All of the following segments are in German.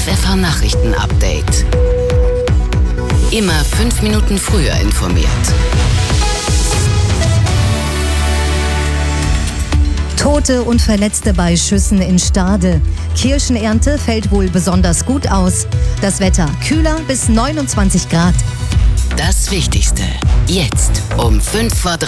FFH Nachrichten-Update. Immer 5 Minuten früher informiert. Tote und Verletzte bei Schüssen in Stade. Kirschenernte fällt wohl besonders gut aus. Das Wetter kühler bis 29 Grad. Das Wichtigste jetzt um 2:55.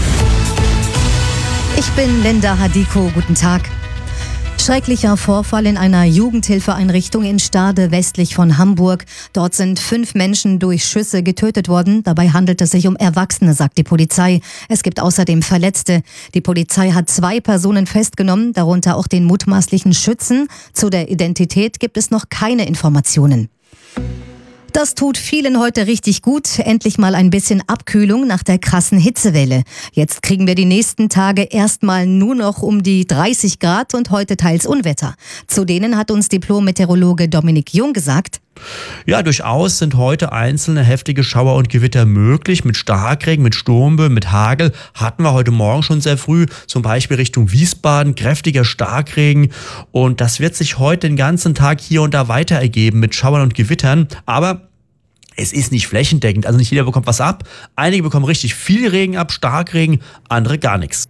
Ich bin Linda Hadiko. Guten Tag. Schrecklicher Vorfall in einer Jugendhilfeeinrichtung in Stade westlich von Hamburg. Dort sind 5 Menschen durch Schüsse getötet worden. Dabei handelt es sich um Erwachsene, sagt die Polizei. Es gibt außerdem Verletzte. Die Polizei hat 2 Personen festgenommen, darunter auch den mutmaßlichen Schützen. Zu der Identität gibt es noch keine Informationen. Das tut vielen heute richtig gut. Endlich mal ein bisschen Abkühlung nach der krassen Hitzewelle. Jetzt kriegen wir die nächsten Tage erstmal nur noch um die 30 Grad und heute teils Unwetter. Zu denen hat uns Diplom-Meteorologe Dominik Jung gesagt: Ja, durchaus sind heute einzelne heftige Schauer und Gewitter möglich. Mit Starkregen, mit Sturmböen, mit Hagel hatten wir heute Morgen schon sehr früh, zum Beispiel Richtung Wiesbaden, kräftiger Starkregen. Und das wird sich heute den ganzen Tag hier und da weiter ergeben mit Schauern und Gewittern. Aber es ist nicht flächendeckend, also nicht jeder bekommt was ab. Einige bekommen richtig viel Regen ab, Starkregen, andere gar nichts.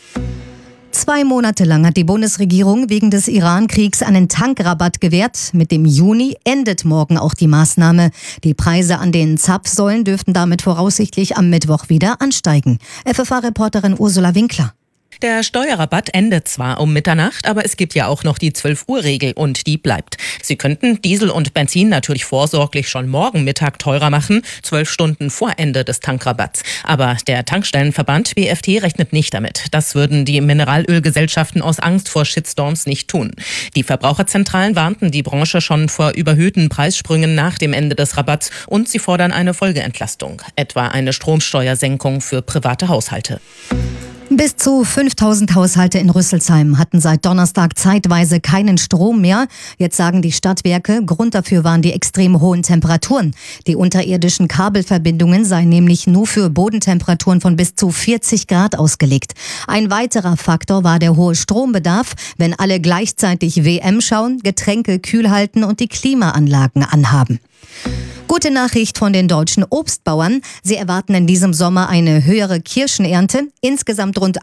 2 Monate lang hat die Bundesregierung wegen des Iran-Kriegs einen Tankrabatt gewährt. Mit dem Juni endet morgen auch die Maßnahme. Die Preise an den Zapfsäulen dürften damit voraussichtlich am Mittwoch wieder ansteigen. FFH-Reporterin Ursula Winkler. Der Steuerrabatt endet zwar um Mitternacht, aber es gibt ja auch noch die 12-Uhr-Regel und die bleibt. Sie könnten Diesel und Benzin natürlich vorsorglich schon morgen Mittag teurer machen, 12 Stunden vor Ende des Tankrabatts. Aber der Tankstellenverband BFT rechnet nicht damit. Das würden die Mineralölgesellschaften aus Angst vor Shitstorms nicht tun. Die Verbraucherzentralen warnten die Branche schon vor überhöhten Preissprüngen nach dem Ende des Rabatts und sie fordern eine Folgeentlastung, etwa eine Stromsteuersenkung für private Haushalte. Bis zu 5000 Haushalte in Rüsselsheim hatten seit Donnerstag zeitweise keinen Strom mehr. Jetzt sagen die Stadtwerke, Grund dafür waren die extrem hohen Temperaturen. Die unterirdischen Kabelverbindungen seien nämlich nur für Bodentemperaturen von bis zu 40 Grad ausgelegt. Ein weiterer Faktor war der hohe Strombedarf, wenn alle gleichzeitig WM schauen, Getränke kühl halten und die Klimaanlagen anhaben. Gute Nachricht von den deutschen Obstbauern. Sie erwarten in diesem Sommer eine höhere Kirschenernte. Insgesamt rund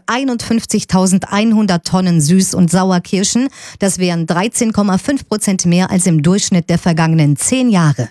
51.100 Tonnen Süß- und Sauerkirschen. Das wären 13,5% mehr als im Durchschnitt der vergangenen 10 Jahre.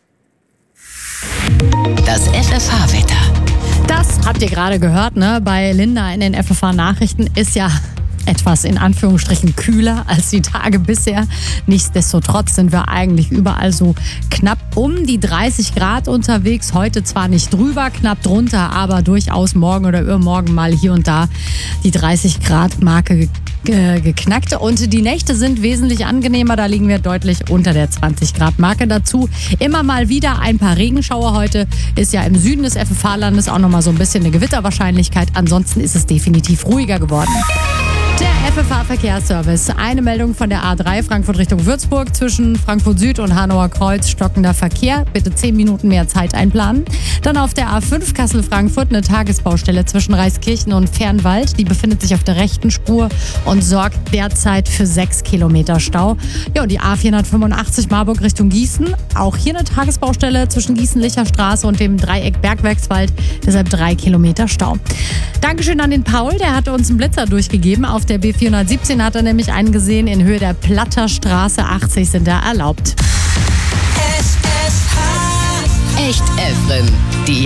Das FFH-Wetter. Das habt ihr gerade gehört, ne? Bei Linda in den FFH-Nachrichten ist ja etwas in Anführungsstrichen kühler als die Tage bisher. Nichtsdestotrotz sind wir eigentlich überall so knapp um die 30 Grad unterwegs. Heute zwar nicht drüber, knapp drunter, aber durchaus morgen oder übermorgen mal hier und da die 30 Grad Marke geknackt. Und die Nächte sind wesentlich angenehmer. Da liegen wir deutlich unter der 20 Grad Marke. Dazu immer mal wieder ein paar Regenschauer. Heute ist ja im Süden des FFH-Landes auch nochmal so ein bisschen eine Gewitterwahrscheinlichkeit. Ansonsten ist es definitiv ruhiger geworden. Der FFH-Verkehrsservice. Eine Meldung von der A3 Frankfurt Richtung Würzburg. Zwischen Frankfurt Süd und Hanauer Kreuz stockender Verkehr. Bitte 10 Minuten mehr Zeit einplanen. Dann auf der A5 Kassel-Frankfurt eine Tagesbaustelle zwischen Reiskirchen und Fernwald. Die befindet sich auf der rechten Spur und sorgt derzeit für 6 Kilometer Stau. Ja, und die A485 Marburg Richtung Gießen. Auch hier eine Tagesbaustelle zwischen Gießen-Licher Straße und dem Dreieck Bergwerkswald. Deshalb 3 Kilometer Stau. Dankeschön an den Paul, der hatte uns einen Blitzer durchgegeben. Auf der B417 hat er nämlich einen gesehen. In Höhe der Platter Straße 80 sind da erlaubt. Echt Efren, die